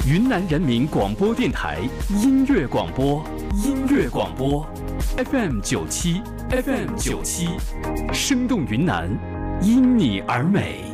云南人民广播电台音乐广播，音乐广播 FM97，FM97，生动云南，因你而美。